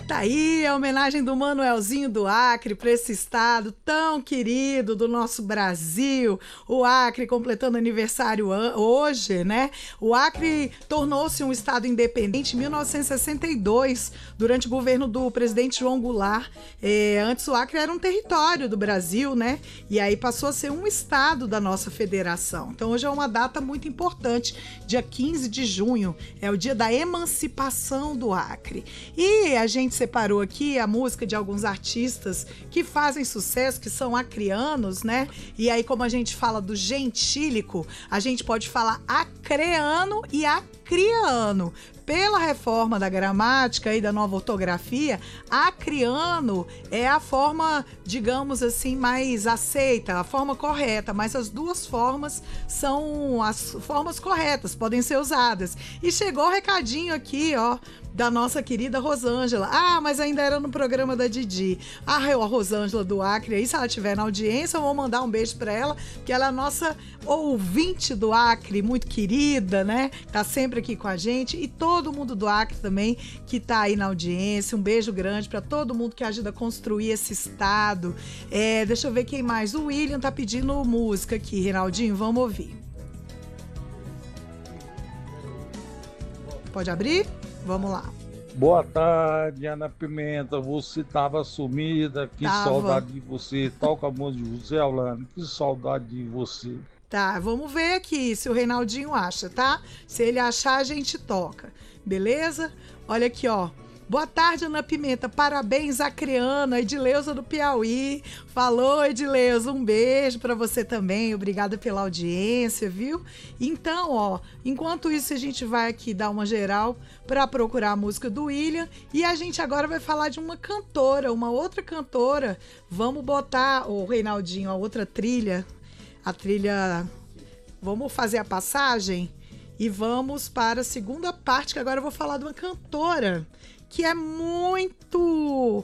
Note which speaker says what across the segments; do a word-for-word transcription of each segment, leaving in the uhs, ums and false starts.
Speaker 1: Tá aí a homenagem do Manuelzinho do Acre para esse estado tão querido do nosso Brasil. O Acre completando aniversário hoje, né? O Acre tornou-se um estado independente em mil novecentos e sessenta e dois, durante o governo do presidente João Goulart. É, antes o Acre era um território do Brasil, né? E aí passou a ser um estado da nossa federação. Então hoje é uma data muito importante, dia quinze de junho, é o dia da emancipação do Acre. E a gente separou aqui a música de alguns artistas que fazem sucesso, que são acreanos, né? E aí, como a gente fala do gentílico, a gente pode falar acreano e acriano. Pela reforma da gramática e da nova ortografia, acriano é a forma, digamos assim, mais aceita, a forma correta, mas as duas formas são as formas corretas, podem ser usadas. E chegou o recadinho aqui, ó, da nossa querida Rosângela. Ah, mas ainda era no programa da Didi. Ah, a Rosângela do Acre, aí se ela estiver na audiência, eu vou mandar um beijo para ela, que ela é a nossa ouvinte do Acre, muito querida, né? Tá sempre aqui com a gente, e todo mundo do Acre também que tá aí na audiência. Um beijo grande para todo mundo que ajuda a construir esse estado. É, deixa eu ver quem mais. O William tá pedindo música aqui, Reinaldinho, vamos ouvir. Pode abrir? Vamos lá.
Speaker 2: Boa tarde, Ana Pimenta. Você tava sumida. Que
Speaker 1: Tava.
Speaker 2: saudade de você. Toca a música de José Holanda. Que saudade de você.
Speaker 1: Tá, vamos ver aqui se o Reinaldinho acha, tá? Se ele achar, a gente toca. Beleza? Olha aqui, ó. Boa tarde, Ana Pimenta. Parabéns, Acreana, Edileuza do Piauí. Falou, Edileuza. Um beijo para você também. Obrigada pela audiência, viu? Então, ó, enquanto isso, a gente vai aqui dar uma geral para procurar a música do William. E a gente agora vai falar de uma cantora, uma outra cantora. Vamos botar, o Reinaldinho, a outra trilha. A trilha... Vamos fazer a passagem e vamos para a segunda parte, que agora eu vou falar de uma cantora que é muito...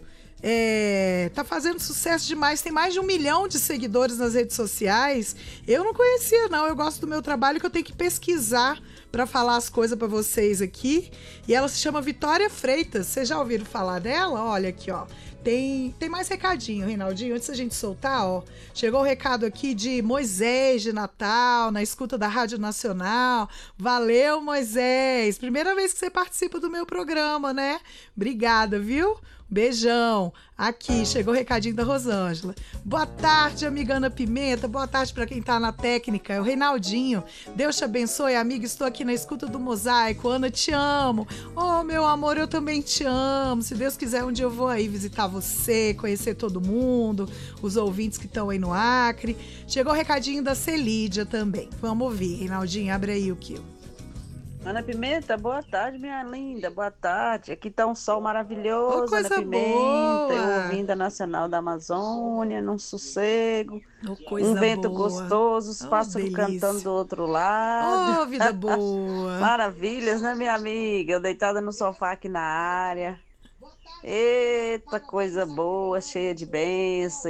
Speaker 1: É, tá fazendo sucesso demais, tem mais de um milhão de seguidores nas redes sociais. Eu não conhecia, não. Eu gosto do meu trabalho, que eu tenho que pesquisar para falar as coisas para vocês aqui. E ela se chama Vitória Freitas. Vocês já ouviram falar dela? Olha aqui, ó. Tem, tem mais recadinho, Reinaldinho, antes da gente soltar, ó. Chegou o recado aqui de Moisés de Natal, na escuta da Rádio Nacional. Valeu, Moisés. Primeira vez que você participa do meu programa, né? Obrigada, viu? Beijão. Aqui, chegou o recadinho da Rosângela. Boa tarde, amiga Ana Pimenta. Boa tarde para quem tá na técnica. É o Reinaldinho. Deus te abençoe, amiga. Estou aqui na escuta do Mosaico. Ana, te amo. Oh, meu amor, eu também te amo. Se Deus quiser, um dia eu vou aí visitar você, conhecer todo mundo, os ouvintes que estão aí no Acre. Chegou o recadinho da Celídia também. Vamos ouvir, Reinaldinho. Abre aí o que?
Speaker 3: Ana Pimenta, boa tarde, minha linda, boa tarde. Aqui tá um sol maravilhoso,
Speaker 1: oh, coisa
Speaker 3: Ana Pimenta,
Speaker 1: boa.
Speaker 3: eu ouvindo a Nacional da Amazônia, num sossego,
Speaker 1: oh, coisa
Speaker 3: um vento
Speaker 1: boa.
Speaker 3: gostoso, os
Speaker 1: oh,
Speaker 3: pássaros
Speaker 1: delícia.
Speaker 3: cantando do outro lado.
Speaker 1: Oh, vida boa.
Speaker 3: Maravilhas, né, minha amiga? Eu deitada no sofá aqui na área. Eita, coisa boa, cheia de bênção.